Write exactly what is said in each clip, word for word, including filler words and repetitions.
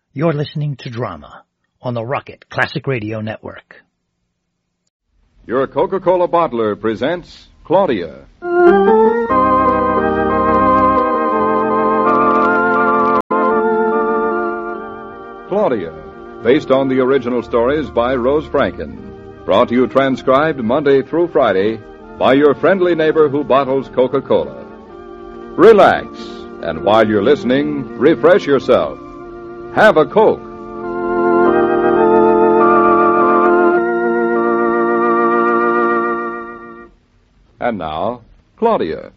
You're listening to Drama on the Rocket Classic Radio Network. Your Coca-Cola bottler presents Claudia. Claudia, based on the original stories by Rose Franken. Brought to you transcribed Monday through Friday by your friendly neighbor who bottles Coca-Cola. Relax, and while you're listening, refresh yourself. Have a Coke. And now, Claudia.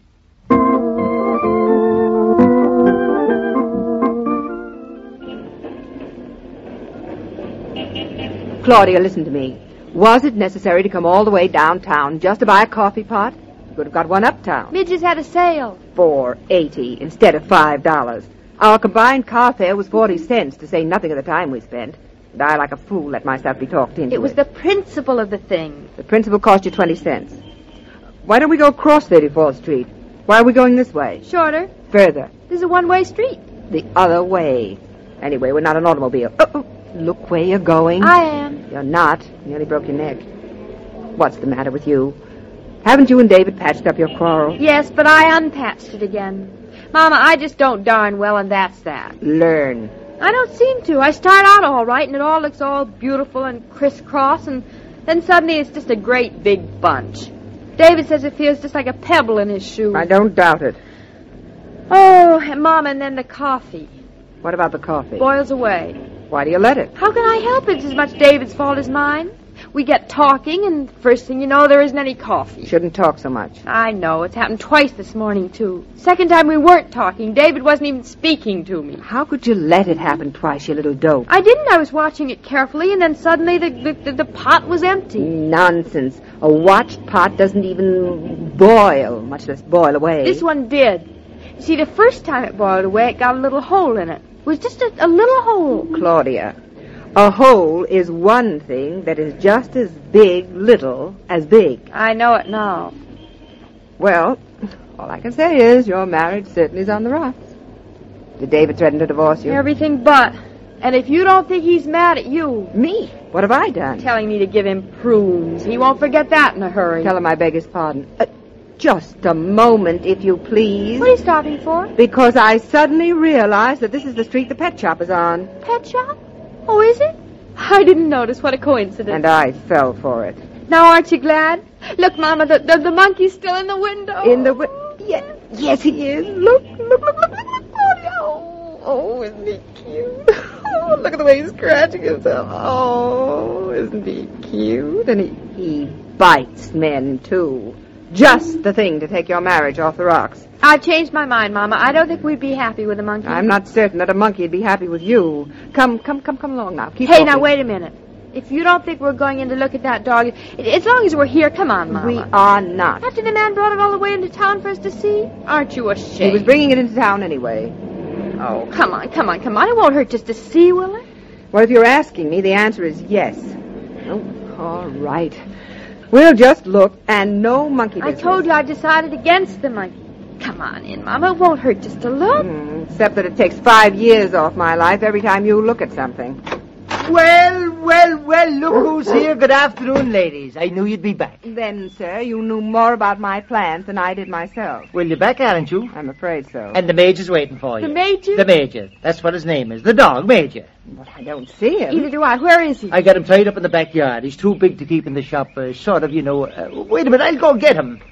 Claudia, listen to me. Was it necessary to come all the way downtown just to buy a coffee pot? You could have got one uptown. Midge's had a sale. Four eighty instead of five dollars. Our combined car fare was forty cents, to say nothing of the time we spent. And I, like a fool, let myself be talked into it. It was the principle of the thing. The principal cost you twenty cents. Why don't we go across thirty-fourth Street? Why are we going this way? Shorter. Further. This is a one-way street. The other way. Anyway, we're not an automobile. Oh, oh. Look where you're going. I am. You're not. You nearly broke your neck. What's the matter with you? Haven't you and David patched up your quarrel? Yes, but I unpatched it again. Mama, I just don't darn well, and that's that. Learn. I don't seem to. I start out all right, and it all looks all beautiful and crisscross, and then suddenly it's just a great big bunch. David says it feels just like a pebble in his shoe. I don't doubt it. Oh, and Mama, and then the coffee. What about the coffee? Boils away. Why do you let it? How can I help it? It's as much David's fault as mine. We get talking, and first thing you know, there isn't any coffee. Shouldn't talk so much. I know. It's happened twice this morning, too. Second time we weren't talking. David wasn't even speaking to me. How could you let it happen twice, you little dope? I didn't. I was watching it carefully, and then suddenly the, the, the, the pot was empty. Nonsense. A watched pot doesn't even boil, much less boil away. This one did. You see, the first time it boiled away, it got a little hole in it. It was just a, a little hole. Claudia, a hole is one thing that is just as big, little, as big. I know it now. Well, all I can say is your marriage certainly is on the rocks. Did David threaten to divorce you? Everything but. And if you don't think he's mad at you... Me? What have I done? Telling me to give him prunes. He won't forget that in a hurry. Tell him I beg his pardon. Uh, just a moment, if you please. What are you stopping for? Because I suddenly realized that this is the street the pet shop is on. Pet shop? Oh, is it? I didn't notice. What a coincidence. And I fell for it. Now, aren't you glad? Look, Mama, the, the, the monkey's still in the window. In the window? Yes, yes, he is. Look, look, look, look, look, look. Oh, oh, isn't he cute? Oh, look at the way he's scratching himself. Oh, isn't he cute? And he, he bites men, too. Just the thing to take your marriage off the rocks. I've changed my mind, Mama. I don't think we'd be happy with a monkey. I'm not certain that a monkey'd be happy with you. Come, come, come, come along now. Keep hey, talking. Now, wait a minute. If you don't think we're going in to look at that dog, as long as we're here, come on, Mama. We are not. After the man brought it all the way into town for us to see? Aren't you ashamed? He was bringing it into town anyway. Oh, come on, come on, come on. It won't hurt just to see, will it? Well, if you're asking me, the answer is yes. Oh, all right. We'll just look, and no monkey business. I told you I decided against the monkey. Come on in, Mama. It won't hurt just to look. Mm, except that it takes five years off my life every time you look at something. Well, well, well, look who's here. Good afternoon, ladies. I knew you'd be back. Then, sir, you knew more about my plans than I did myself. Well, you're back, aren't you? I'm afraid so. And the Major's waiting for you. The Major? The Major. That's what his name is. The dog, Major. But I don't see him. Either do I. Where is he? I got him tied up in the backyard. He's too big to keep in the shop. Uh, sort of, you know. Uh, wait a minute. I'll go get him.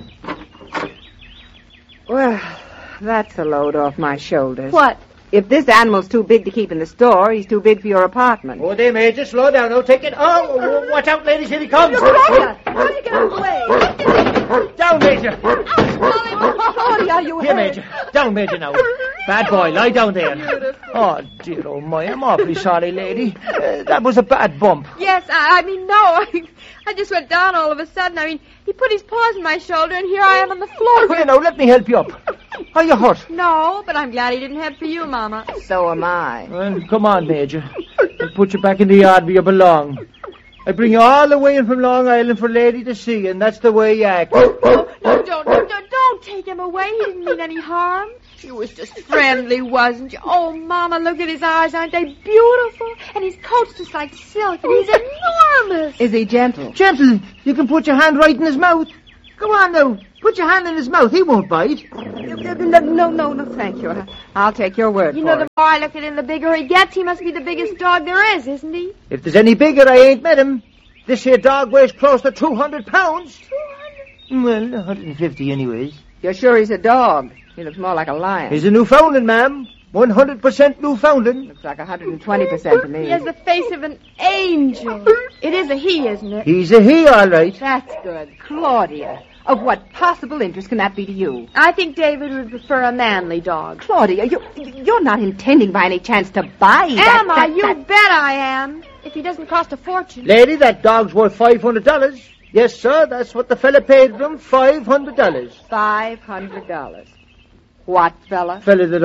Well, that's a load off my shoulders. What? If this animal's too big to keep in the store, he's too big for your apartment. Oh, there, Major. Slow down. Don't take it. Oh, watch out, ladies. Here he comes. Claudia! Claudia, get out of the way! Down, Major. Claudia, you Here, hurt. Major. Down, Major, now. Bad boy. Lie down there. Oh, dear old my. I'm awfully sorry, lady. Uh, that was a bad bump. Yes, I, I mean, no. I, I just went down all of a sudden. I mean, he put his paws on my shoulder, and here I am on the floor. Here, now, let me help you up. Are you hurt? No, but I'm glad he didn't head for you, Mama. So am I. Well, come on, Major. I'll put you back in the yard where you belong. I bring you all the way in from Long Island for Lady to see, and that's the way you act. Oh, don't, don't, don't take him away. He didn't mean any harm. He was just friendly, wasn't you? Oh, Mama, look at his eyes. Aren't they beautiful? And his coat's just like silk, and he's enormous. Is he gentle? Gentle, you can put your hand right in his mouth. Go on now, put your hand in his mouth. He won't bite. No, no, no, no, thank you. I'll take your word You for know, it. the more I look at him, the bigger he gets. He must be the biggest dog there is, isn't he? If there's any bigger, I ain't met him. This here dog weighs close to two hundred pounds. two hundred? Well, one hundred fifty anyways. You're sure he's a dog? He looks more like a lion. He's a Newfoundland, ma'am. one hundred percent Newfoundland. Looks like one hundred twenty percent to me. He has the face of an angel. It is a he, isn't it? He's a he, all right. That's good. Claudia, of what possible interest can that be to you? I think David would prefer a manly dog. Claudia, you, you're not intending by any chance to buy that... Am I? that, You that- bet I am. If he doesn't cost a fortune. Lady, that dog's worth five hundred dollars. Yes, sir, that's what the fella paid for him, five hundred dollars. five hundred dollars. What, fella? Fella that